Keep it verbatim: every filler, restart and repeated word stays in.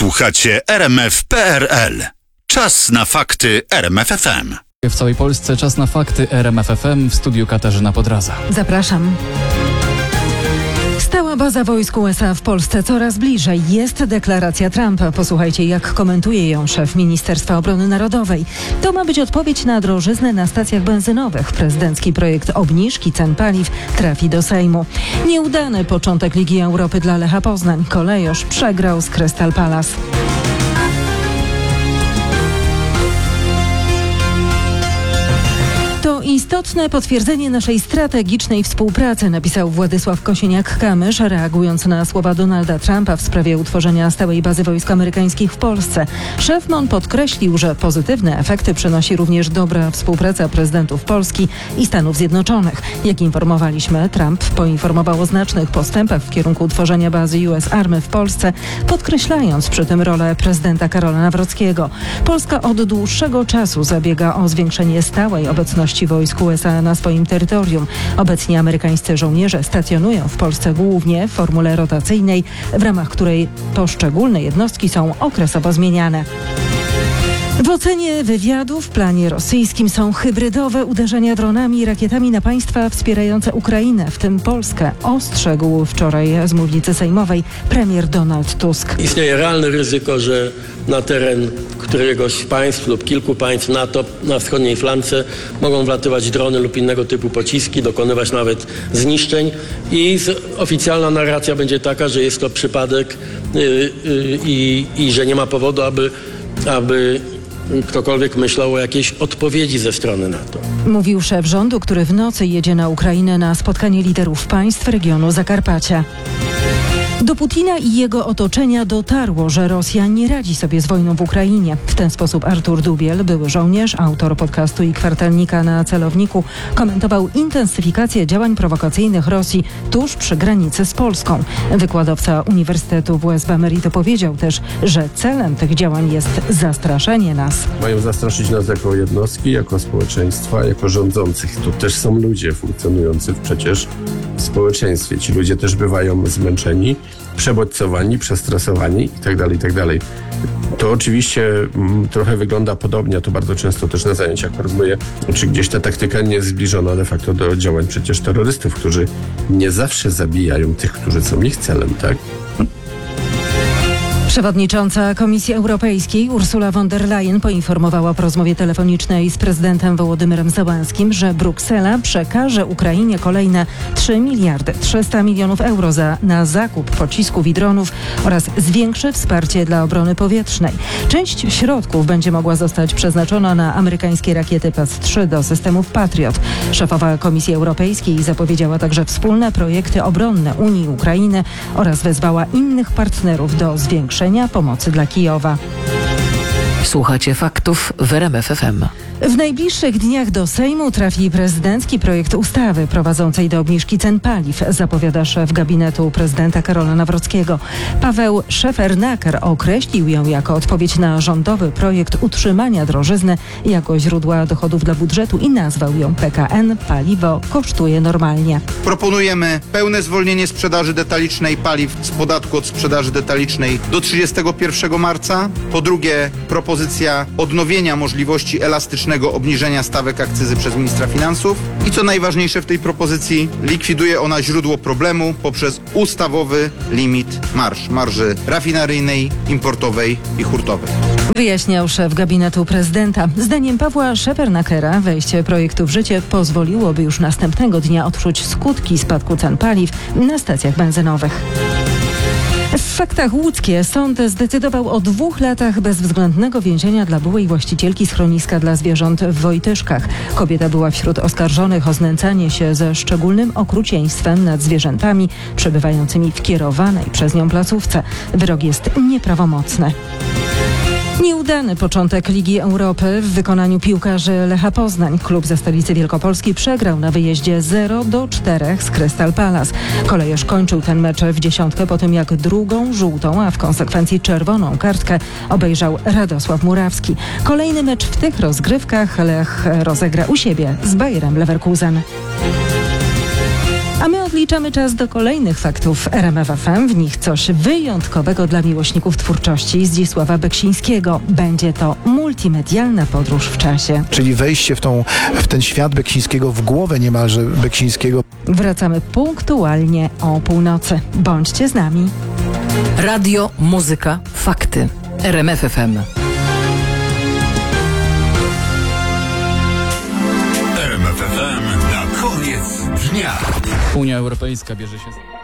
Słuchacie R M F kropka P R L. Czas na fakty R M F F M. W całej Polsce czas na fakty R M F F M, w studiu Katarzyna Podraza. Zapraszam. Stała baza wojsk U S A w Polsce coraz bliżej. Jest deklaracja Trumpa. Posłuchajcie, jak komentuje ją szef Ministerstwa Obrony Narodowej. To ma być odpowiedź na drożyznę na stacjach benzynowych. Prezydencki projekt obniżki cen paliw trafi do Sejmu. Nieudany początek Ligi Europy dla Lecha Poznań. Kolejorz przegrał z Crystal Palace. To istotne potwierdzenie naszej strategicznej współpracy, napisał Władysław Kosiniak-Kamysz, reagując na słowa Donalda Trumpa w sprawie utworzenia stałej bazy wojsk amerykańskich w Polsce. Szef M O N podkreślił, że pozytywne efekty przynosi również dobra współpraca prezydentów Polski i Stanów Zjednoczonych. Jak informowaliśmy, Trump poinformował o znacznych postępach w kierunku utworzenia bazy U S Army w Polsce, podkreślając przy tym rolę prezydenta Karola Nawrockiego. Polska od dłuższego czasu zabiega o zwiększenie stałej obecności wojsk U S A na swoim terytorium. Obecnie amerykańscy żołnierze stacjonują w Polsce głównie w formule rotacyjnej, w ramach której poszczególne jednostki są okresowo zmieniane. W ocenie wywiadu w planie rosyjskim są hybrydowe uderzenia dronami i rakietami na państwa wspierające Ukrainę, w tym Polskę, ostrzegł wczoraj z mównicy sejmowej premier Donald Tusk. Istnieje realne ryzyko, że na teren któregoś z państw lub kilku państw NATO na wschodniej flance mogą wlatywać drony lub innego typu pociski, dokonywać nawet zniszczeń i oficjalna narracja będzie taka, że jest to przypadek yy, yy, i, i że nie ma powodu, aby, aby ktokolwiek myślał o jakiejś odpowiedzi ze strony NATO. Mówił szef rządu, który w nocy jedzie na Ukrainę na spotkanie liderów państw regionu Zakarpacia. Do Putina i jego otoczenia dotarło, że Rosja nie radzi sobie z wojną w Ukrainie. W ten sposób Artur Dubiel, były żołnierz, autor podcastu i kwartalnika na celowniku, komentował intensyfikację działań prowokacyjnych Rosji tuż przy granicy z Polską. Wykładowca Uniwersytetu W S B Emeryto powiedział też, że celem tych działań jest zastraszenie nas. Mają zastraszyć nas jako jednostki, jako społeczeństwa, jako rządzących. Tu też są ludzie funkcjonujący przecież w społeczeństwie. Ci ludzie też bywają zmęczeni, przebodźcowani, przestresowani itd., itd. To oczywiście m, trochę wygląda podobnie, a to bardzo często też na zajęciach porozmawiam, czy gdzieś ta taktyka nie jest zbliżona de facto do działań przecież terrorystów, którzy nie zawsze zabijają tych, którzy są ich celem, tak? Przewodnicząca Komisji Europejskiej Ursula von der Leyen poinformowała po rozmowie telefonicznej z prezydentem Wołodymyrem Zełenskim, że Bruksela przekaże Ukrainie kolejne trzy miliardy trzysta milionów euro za, na zakup pocisków i dronów oraz zwiększy wsparcie dla obrony powietrznej. Część środków będzie mogła zostać przeznaczona na amerykańskie rakiety P A S trzy do systemów Patriot. Szefowa Komisji Europejskiej zapowiedziała także wspólne projekty obronne Unii i Ukrainy oraz wezwała innych partnerów do zwiększenia pomocy dla Kijowa. Słuchacie faktów w R M F F M. W najbliższych dniach do Sejmu trafi prezydencki projekt ustawy prowadzącej do obniżki cen paliw, zapowiada szef gabinetu prezydenta Karola Nawrockiego. Paweł Szefernaker określił ją jako odpowiedź na rządowy projekt utrzymania drożyzny jako źródła dochodów dla budżetu i nazwał ją P K N Paliwo kosztuje normalnie. Proponujemy pełne zwolnienie sprzedaży detalicznej paliw z podatku od sprzedaży detalicznej do trzydziestego pierwszego marca. Po drugie, propozycja odnowienia możliwości elastycznego obniżenia stawek akcyzy przez ministra finansów i co najważniejsze w tej propozycji, likwiduje ona źródło problemu poprzez ustawowy limit marż, marży rafineryjnej, importowej i hurtowej. Wyjaśniał szef gabinetu prezydenta. Zdaniem Pawła Szefernakera wejście projektu w życie pozwoliłoby już następnego dnia odczuć skutki spadku cen paliw na stacjach benzynowych. W faktach łódzkie sąd zdecydował o dwóch latach bezwzględnego więzienia dla byłej właścicielki schroniska dla zwierząt w Wojtyszkach. Kobieta była wśród oskarżonych o znęcanie się ze szczególnym okrucieństwem nad zwierzętami przebywającymi w kierowanej przez nią placówce. Wyrok jest nieprawomocny. Nieudany początek Ligi Europy w wykonaniu piłkarzy Lecha Poznań. Klub ze stolicy Wielkopolski przegrał na wyjeździe zero do czterech z Crystal Palace. Kolejorz kończył ten mecz w dziesiątkę po tym, jak drugą żółtą, a w konsekwencji czerwoną kartkę obejrzał Radosław Murawski. Kolejny mecz w tych rozgrywkach Lech rozegra u siebie z Bayerem Leverkusen. A my odliczamy czas do kolejnych faktów R M F F M. W nich coś wyjątkowego dla miłośników twórczości Zdzisława Beksińskiego. Będzie to multimedialna podróż w czasie. Czyli wejście w, tą, w ten świat Beksińskiego, w głowę niemalże Beksińskiego. Wracamy punktualnie o północy. Bądźcie z nami. Radio, muzyka, fakty. R M F F M. R M F F M na koniec dnia. Unia Europejska bierze się...